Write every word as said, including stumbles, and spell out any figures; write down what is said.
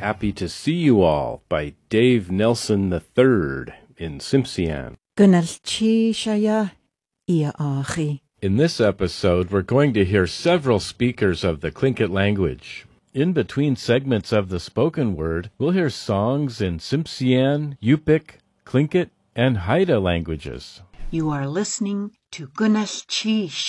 Happy to See You All by Dave Nelson the third in Tsimshian. Gynnal-chi siya ia achi. In this episode, we're going to hear several speakers of the Tlingit language. In between segments of the spoken word, we'll hear songs in Tsimshian, Yupik, Tlingit, and Haida languages. You are listening to Gynnal-chi